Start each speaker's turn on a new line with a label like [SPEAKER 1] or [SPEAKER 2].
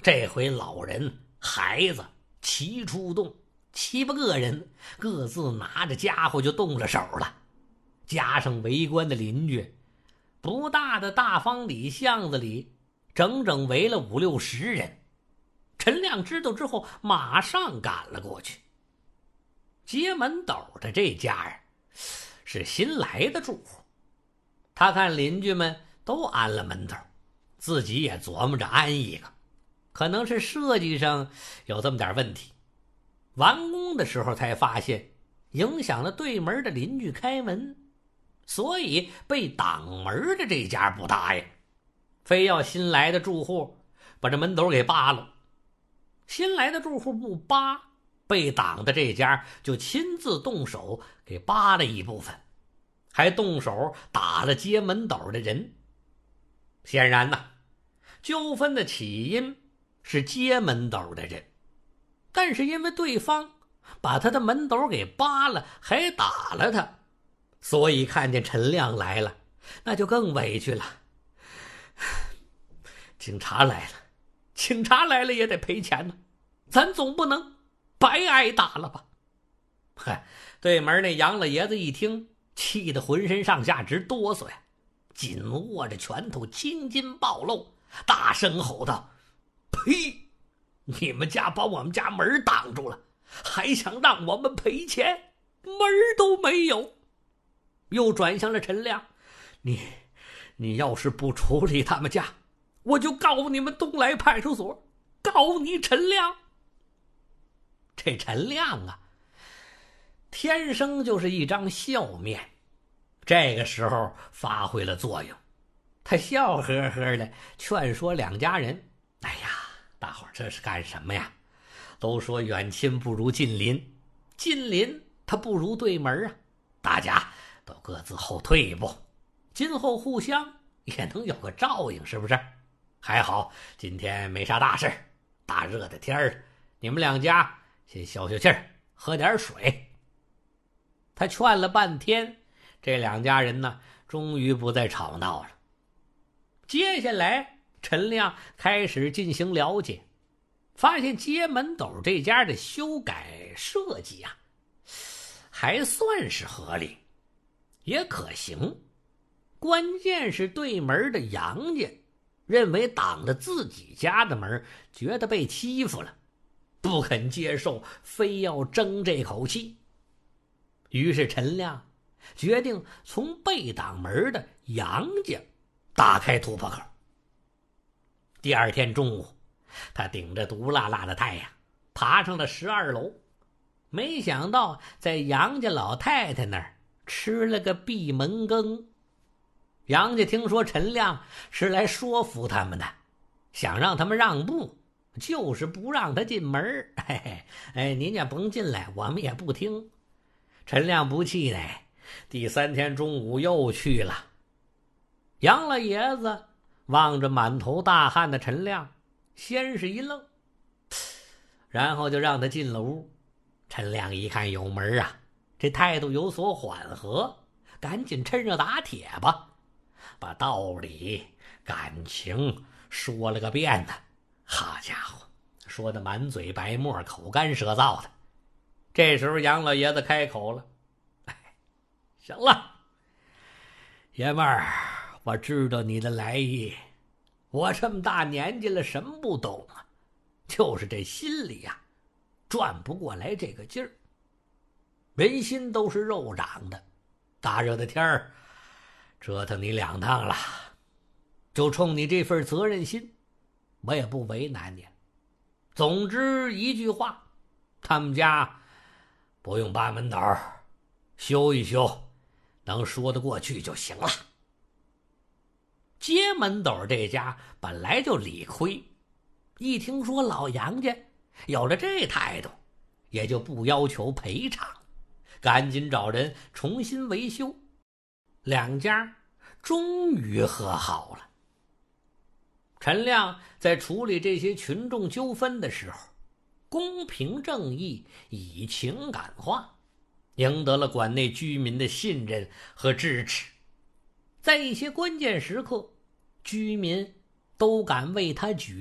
[SPEAKER 1] 这回老人孩子齐出动，7、8个人各自拿着家伙就动了手了，加上围观的邻居，不大的大方里巷子里整整围了5、60人。陈亮知道之后马上赶了过去。接门斗的这家人是新来的住户，他看邻居们都安了门斗，自己也琢磨着安一个，可能是设计上有这么点问题。完工的时候才发现影响了对门的邻居开门，所以被挡门的这家不答应，非要新来的住户把这门斗给扒了。新来的住户不扒，被挡的这家就亲自动手给扒了一部分，还动手打了接门斗的人。显然呐，纠纷的起因是接门斗的人，但是因为对方把他的门斗给扒了，还打了他，所以看见陈亮来了，那就更委屈了。警察来了，警察来了也得赔钱呢，咱总不能白挨打了吧？嗨，对门那杨老爷子一听，气得浑身上下直哆嗦呀，紧握着拳头，青筋暴露，大声吼道：“呸！你们家把我们家门挡住了，还想让我们赔钱？门都没有！”又转向了陈亮：“你要是不处理他们家，我就告你们东来派出所，告你陈亮。”这陈亮啊，天生就是一张笑面，这个时候发挥了作用。他笑呵呵的劝说两家人：“哎呀，大伙儿这是干什么呀？都说远亲不如近邻，近邻他不如对门啊，大家都各自后退一步，今后互相也能有个照应，是不是？还好今天没啥大事，大热的天儿，你们两家先消消气儿，喝点水。”他劝了半天，这两家人呢，终于不再吵闹了。接下来陈亮开始进行了解，发现接门斗这家的修改设计啊，还算是合理，也可行。关键是对门的杨家认为挡着自己家的门，觉得被欺负了，不肯接受，非要争这口气。于是陈亮决定从被挡门的杨家打开突破口。第二天中午，他顶着毒辣辣的太阳爬上了12楼，没想到在杨家老太太那儿吃了个闭门羹。杨家听说陈亮是来说服他们的，想让他们让步，就是不让他进门。嘿嘿，您也甭进来，我们也不听。陈亮不气馁，第3天中午又去了。杨老爷子望着满头大汗的陈亮，先是一愣，然后就让他进了屋。陈亮一看有门啊，这态度有所缓和，赶紧趁热打铁吧，把道理感情说了个遍呢。好家伙，说的满嘴白沫，口干舌燥的。这时候杨老爷子开口了：“行了，爷们儿，我知道你的来意，我这么大年纪了，什么不懂啊？就是这心里呀，转不过来这个劲儿。人心都是肉长的，大热的天儿，折腾你2趟了，就冲你这份责任心，我也不为难你。总之一句话，他们家不用扒门斗，修一修，能说得过去就行了。”接门斗这家本来就理亏，一听说老杨家有了这态度，也就不要求赔偿，赶紧找人重新维修。两家终于和好了。陈亮在处理这些群众纠纷的时候，公平正义，以情感化，赢得了馆内居民的信任和支持。在一些关键时刻，居民都敢为他举